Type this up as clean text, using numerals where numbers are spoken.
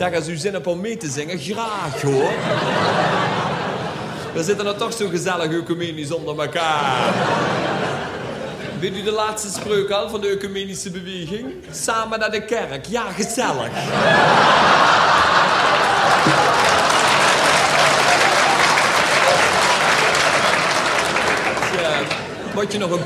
Zeg, als u zin hebt om mee te zingen, graag hoor. We zitten er toch zo gezellig ecumenisch onder elkaar. Weet u de laatste spreuk al van de ecumenische beweging? Samen naar de kerk. Ja, gezellig. Ja, moet je nog een